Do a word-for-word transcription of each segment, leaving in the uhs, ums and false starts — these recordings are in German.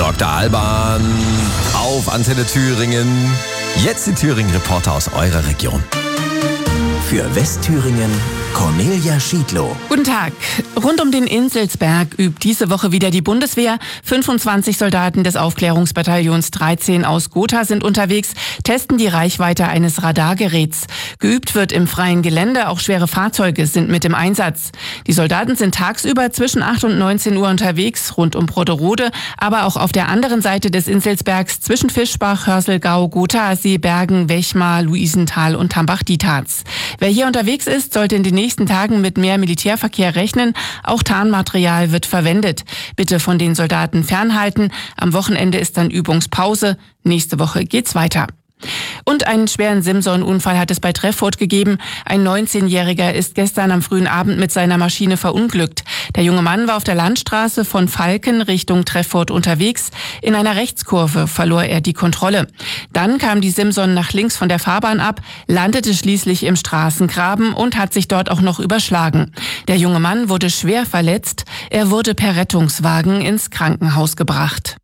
Doktor Alban auf Antenne Thüringen. Jetzt die Thüringen-Reporter aus eurer Region. Für Westthüringen Cornelia Schiedlow. Guten Tag. Rund um den Inselsberg übt diese Woche wieder die Bundeswehr. fünfundzwanzig Soldaten des Aufklärungsbataillons dreizehn aus Gotha sind unterwegs, testen die Reichweite eines Radargeräts. Geübt wird im freien Gelände, auch schwere Fahrzeuge sind mit im Einsatz. Die Soldaten sind tagsüber zwischen acht und neunzehn Uhr unterwegs, rund um Brotterode, aber auch auf der anderen Seite des Inselsbergs zwischen Fischbach, Hörselgau, Gotha, Seebergen, Wechmar, Luisenthal und Tambach-Dietharz. Wer hier unterwegs ist, sollte in den nächsten Tagen mit mehr Militärverkehr rechnen. Auch Tarnmaterial wird verwendet. Bitte von den Soldaten fernhalten. Am Wochenende ist dann Übungspause. Nächste Woche geht's weiter. Und einen schweren Simson-Unfall hat es bei Treffurt gegeben. Ein neunzehnjähriger ist gestern am frühen Abend mit seiner Maschine verunglückt. Der junge Mann war auf der Landstraße von Falken Richtung Treffurt unterwegs. In einer Rechtskurve verlor er die Kontrolle. Dann kam die Simson nach links von der Fahrbahn ab, landete schließlich im Straßengraben und hat sich dort auch noch überschlagen. Der junge Mann wurde schwer verletzt. Er wurde per Rettungswagen ins Krankenhaus gebracht.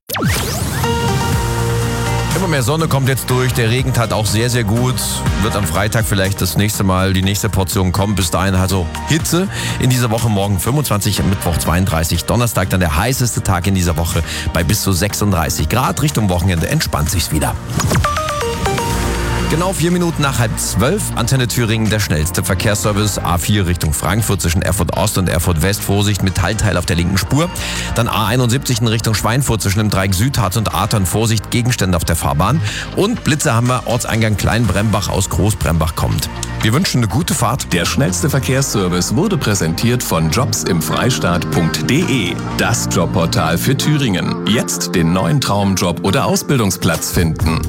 Immer mehr Sonne kommt jetzt durch, der Regen tat auch sehr, sehr gut. Wird am Freitag vielleicht das nächste Mal die nächste Portion kommen. Bis dahin also Hitze. In dieser Woche morgen fünfundzwanzig, am Mittwoch zweiunddreißig, Donnerstag dann der heißeste Tag in dieser Woche bei bis zu sechsunddreißig Grad. Richtung Wochenende entspannt sich's wieder. Genau vier Minuten nach halb zwölf, Antenne Thüringen, der schnellste Verkehrsservice. A vier Richtung Frankfurt zwischen Erfurt Ost und Erfurt West. Vorsicht, Metallteil auf der linken Spur. Dann A einundsiebzig in Richtung Schweinfurt zwischen dem Dreieck Südharz und Athern. Vorsicht, Gegenstände auf der Fahrbahn. Und Blitze haben wir, Ortseingang Kleinbrembach aus Großbrembach kommt. Wir wünschen eine gute Fahrt. Der schnellste Verkehrsservice wurde präsentiert von jobs im freistaat punkt de. Das Jobportal für Thüringen. Jetzt den neuen Traumjob oder Ausbildungsplatz finden.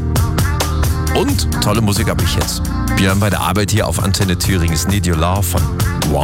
Und tolle Musik habe ich jetzt. Björn bei der Arbeit hier auf Antenne Thüringen ist Need Your Love von